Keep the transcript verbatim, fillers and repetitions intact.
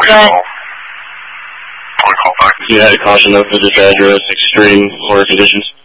Please Right. call. Probably call back. You had a caution note for this address, extreme weather conditions.